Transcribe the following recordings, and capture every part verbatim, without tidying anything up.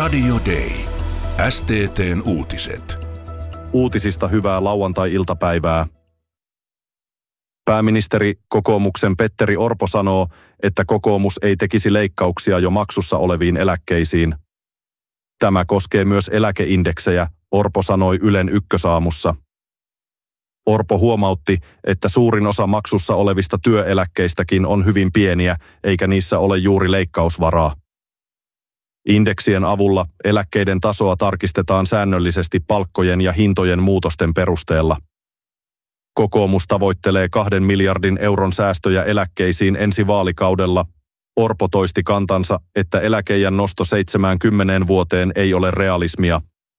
Radio Day. S T T:n uutiset. Uutisista hyvää lauantai-iltapäivää. Pääministeri kokoomuksen Petteri Orpo sanoo, että kokoomus ei tekisi leikkauksia jo maksussa oleviin eläkkeisiin. Tämä koskee myös eläkeindeksejä, Orpo sanoi Ylen Ykkösaamussa. Orpo huomautti, että suurin osa maksussa olevista työeläkkeistäkin on hyvin pieniä, eikä niissä ole juuri leikkausvaraa. Indeksien avulla eläkkeiden tasoa tarkistetaan säännöllisesti palkkojen ja hintojen muutosten perusteella. Kokoomus tavoittelee kahden miljardin euron säästöjä eläkkeisiin ensi vaalikaudella. Orpo toisti kantansa, että eläkeiän nosto seitsemäänkymmeneen vuoteen ei ole realismia.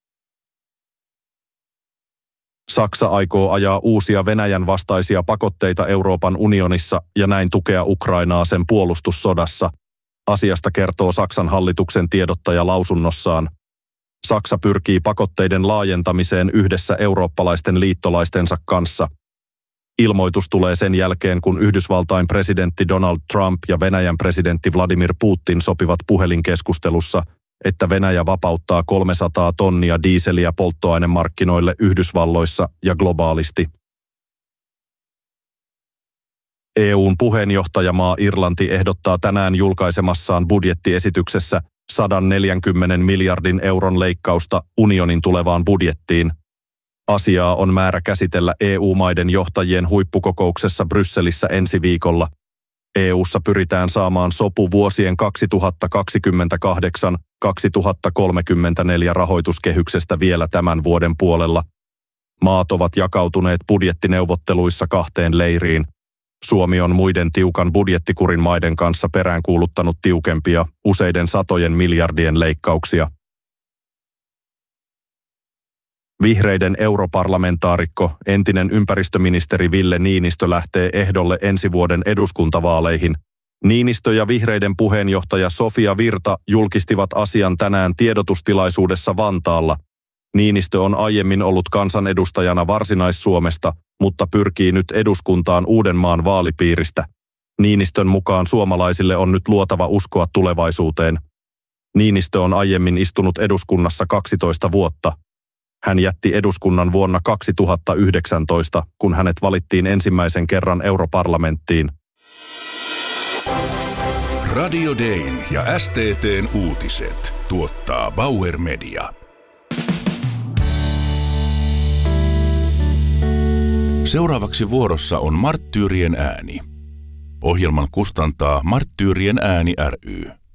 Saksa aikoo ajaa uusia Venäjän vastaisia pakotteita Euroopan unionissa ja näin tukea Ukrainaa sen puolustussodassa. Asiasta kertoo Saksan hallituksen tiedottaja lausunnossaan. Saksa pyrkii pakotteiden laajentamiseen yhdessä eurooppalaisten liittolaistensa kanssa. Ilmoitus tulee sen jälkeen, kun Yhdysvaltain presidentti Donald Trump ja Venäjän presidentti Vladimir Putin sopivat puhelinkeskustelussa, että Venäjä vapauttaa kolmesataa tonnia diiseliä polttoainemarkkinoille Yhdysvalloissa ja globaalisti. E U:n puheenjohtajamaa Irlanti ehdottaa tänään julkaisemassaan budjettiesityksessä sata neljäkymmentä miljardin euron leikkausta unionin tulevaan budjettiin. Asiaa on määrä käsitellä E U-maiden johtajien huippukokouksessa Brysselissä ensi viikolla. E U:ssa pyritään saamaan sopu vuosien kaksituhattakaksikymmentäkahdeksan kaksituhattakolmekymmentäneljä rahoituskehyksestä vielä tämän vuoden puolella. Maat ovat jakautuneet budjettineuvotteluissa kahteen leiriin. Suomi on muiden tiukan budjettikurin maiden kanssa peräänkuuluttanut tiukempia, useiden satojen miljardien leikkauksia. Vihreiden europarlamentaarikko, entinen ympäristöministeri Ville Niinistö lähtee ehdolle ensi vuoden eduskuntavaaleihin. Niinistö ja vihreiden puheenjohtaja Sofia Virta julkistivat asian tänään tiedotustilaisuudessa Vantaalla. Niinistö on aiemmin ollut kansanedustajana Varsinais-Suomesta, mutta pyrkii nyt eduskuntaan Uudenmaan vaalipiiristä. Niinistön mukaan suomalaisille on nyt luotava uskoa tulevaisuuteen. Niinistö on aiemmin istunut eduskunnassa kaksitoista vuotta. Hän jätti eduskunnan vuonna kaksituhattayhdeksäntoista, kun hänet valittiin ensimmäisen kerran europarlamenttiin. Radio Dayn ja S T T:n uutiset tuottaa Bauer Media. Seuraavaksi vuorossa on Marttyyrien ääni. Ohjelman kustantaa Marttyyrien ääni ry.